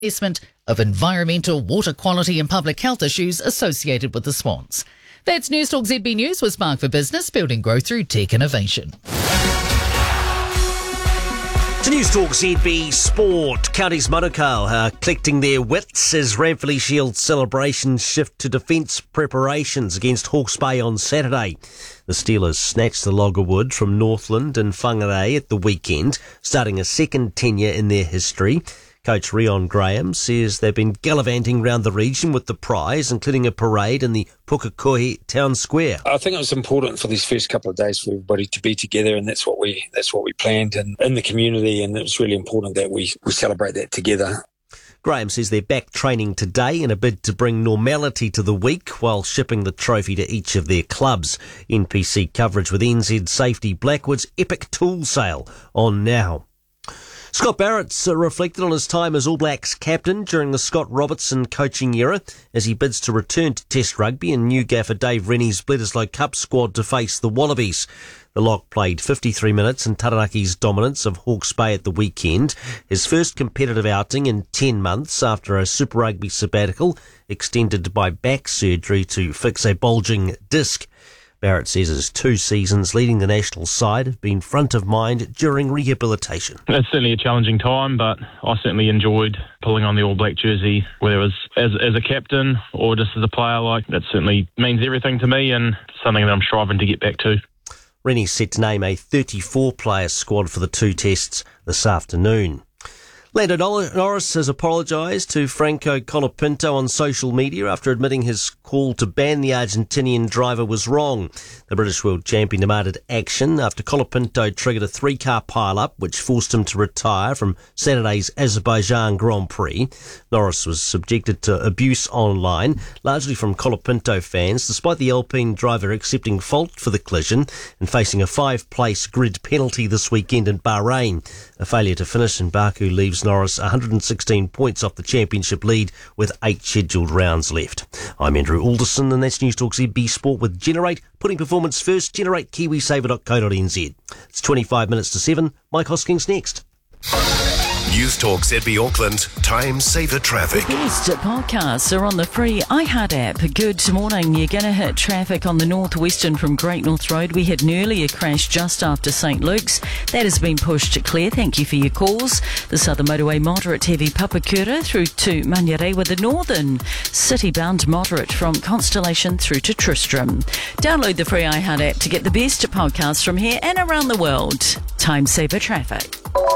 assessment of environmental, water quality and public health issues associated with the swans. That's Newstalk ZB News with Spark for Business, building growth through tech innovation. To Newstalk ZB Sport, Counties Manukau are collecting their wits as Ranfurly Shield celebrations shift to defence preparations against Hawke's Bay on Saturday. The Steelers snatched the log of wood from Northland and Whangarei at the weekend, starting a second tenure in their history. Coach Rion Graham says they've been gallivanting around the region with the prize, including a parade in the Pukekohe Town Square. I think it was important for these first couple of days for everybody to be together, and that's what we planned in the community, and it was really important that we celebrate that together. Graham says they're back training today in a bid to bring normality to the week while shipping the trophy to each of their clubs. NPC coverage with NZ Safety Blackwood's epic tool sale on now. Scott Barrett's reflected on his time as All Blacks captain during the Scott Robertson coaching era as he bids to return to Test rugby and new gaffer Dave Rennie's Bledisloe Cup squad to face the Wallabies. The Lock played 53 minutes in Taranaki's dominance of Hawke's Bay at the weekend, his first competitive outing in 10 months after a Super Rugby sabbatical extended by back surgery to fix a bulging disc. Barrett says his 2 seasons leading the national side have been front of mind during rehabilitation. It's certainly a challenging time, but I certainly enjoyed pulling on the All Black jersey, whether it was as a captain or just as a player. That certainly means everything to me and something that I'm striving to get back to. Rennie's set to name a 34-player squad for the 2 tests this afternoon. Lando Norris has apologised to Franco Colapinto on social media after admitting his call to ban the Argentinian driver was wrong. The British world champion demanded action after Colapinto triggered a 3-car pile-up which forced him to retire from Saturday's Azerbaijan Grand Prix. Norris was subjected to abuse online, largely from Colapinto fans, despite the Alpine driver accepting fault for the collision and facing a 5-place grid penalty this weekend in Bahrain. A failure to finish in Baku leaves Norris 116 points off the championship lead with 8 scheduled rounds left. I'm Andrew Alderson and that's Newstalk ZB Sport with Generate, putting performance first. Generate KiwiSaver.co.nz. It's 25 minutes to 7. Mike Hoskins next. Newstalk ZB Auckland, Time Saver Traffic. Best podcasts are on the free iHeart app. Good morning. You're going to hit traffic on the northwestern from Great North Road. We had an earlier crash just after St Luke's. That has been pushed clear. Thank you for your calls. The southern motorway moderate heavy Papakura through to Manurewa. The northern city-bound moderate from Constellation through to Tristram. Download the free iHeart app to get the best podcasts from here and around the world. Time Saver Traffic.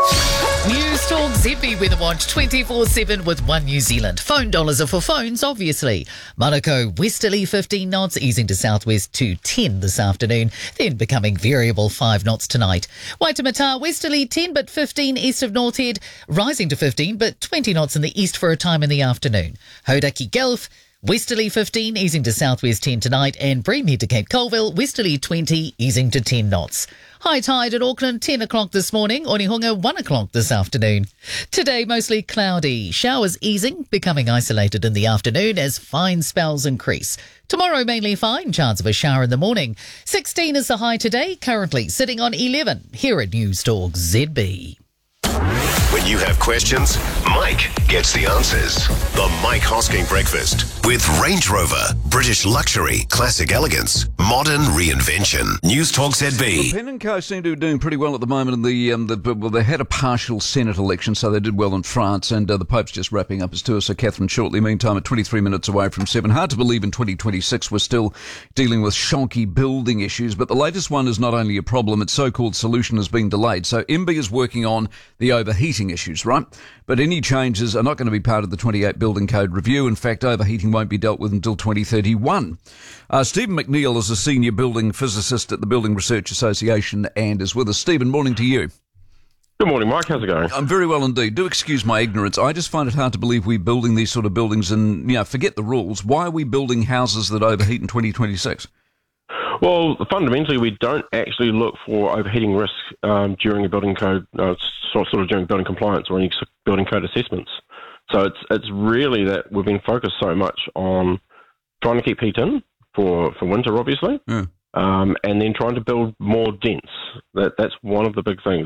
Newstalk ZB Weather Watch 24/7 with One New Zealand. Phone dollars are for phones, obviously. Manukau westerly 15 knots, easing to southwest to 10 this afternoon, then becoming variable 5 knots tonight. Waitemata westerly 10 but 15 east of North Head, rising to 15 but 20 knots in the east for a time in the afternoon. Hauraki Gulf westerly 15, easing to southwest 10 tonight, and Bream Head to Cape Colville, westerly 20, easing to 10 knots. High tide at Auckland, 10 o'clock this morning, Onehunga, 1 o'clock this afternoon. Today, mostly cloudy. Showers easing, becoming isolated in the afternoon as fine spells increase. Tomorrow, mainly fine, chance of a shower in the morning. 16 is the high today, currently sitting on 11 here at Newstalk ZB. When you have questions, Mike gets the answers. The Mike Hosking Breakfast with Range Rover, British luxury, classic elegance, modern reinvention. Newstalk ZB. Pen and Co seem to be doing pretty well at the moment. They had a partial Senate election, so they did well in France, and the Pope's just wrapping up his tour, so Catherine shortly. Meantime, at 23 minutes away from 7. Hard to believe in 2026 we're still dealing with shonky building issues, but the latest one is not only a problem, its so-called solution has been delayed. So MB is working on the overheating issues, right? But any changes are not going to be part of the 28 Building Code review. In fact, overheating won't be dealt with until 2031. Stephen McNeil is a senior building physicist at the Building Research Association and is with us. Stephen, morning to you. Good morning, Mike. How's it going? I'm very well indeed. Do excuse my ignorance. I just find it hard to believe we're building these sort of buildings and, forget the rules. Why are we building houses that overheat in 2026? Well, fundamentally, we don't actually look for overheating risk during a building code, sort of during building compliance or any building code assessments. So it's really that we've been focused so much on trying to keep heat in for winter, obviously, and then trying to build more dense. That's one of the big things.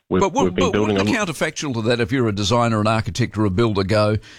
we've been building wouldn't the counterfactual to that, if you're a designer, an architect or a builder, go,